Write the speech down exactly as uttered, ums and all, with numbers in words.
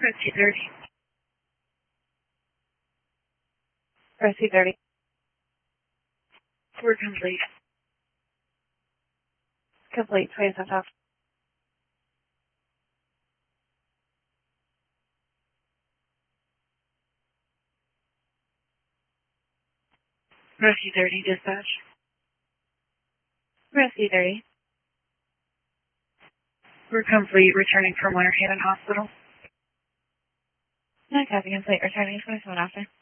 Rescue thirty. Rescue thirty. We're complete. Complete. twenty-seven off. Rescue thirty, dispatch. Rescue thirty. We're complete, returning from Winter Haven Hospital. No copy complete. Returning twenty-seven after.